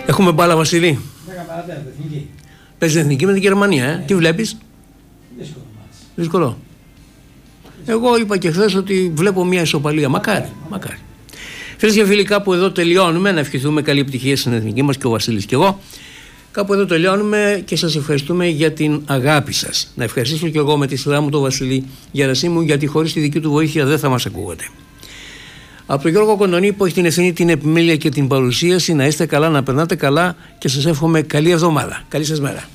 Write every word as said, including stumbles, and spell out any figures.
Έχουμε μπάλα, Βασίλη. δέκα παρά τέταρτο, εθνική. Παίζει εθνική με την Γερμανία, ε. Τι βλέπεις? Δύσκολο μάτς. Δύσκολο. Εγώ είπα και χθες ότι βλέπω μια ισοπαλία. Μακάρι, μακάρι. Φίλες και φίλοι, κάπου εδώ τελειώνουμε. Να ευχηθούμε καλή επιτυχία στην εθνική μας και ο Βασίλης και εγώ. Κάπου εδώ τελειώνουμε και σας ευχαριστούμε για την αγάπη σας. Να ευχαριστήσω και εγώ με τη σειρά μου τον Βασίλη Γερασίμου, γιατί χωρίς τη δική του βοήθεια δεν θα μας ακούγατε. Από τον Γιώργο Κοντονή που έχει την ευθύνη, την επιμέλεια και την παρουσίαση, να είστε καλά, να περνάτε καλά και σας εύχομαι καλή εβδομάδα. Καλή σας μέρα.